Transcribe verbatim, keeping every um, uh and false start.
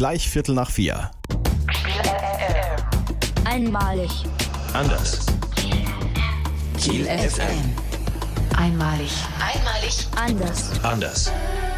gleich Viertel nach vier. Einmalig. Anders. Kiel F M. Einmalig. Einmalig. Anders. Anders.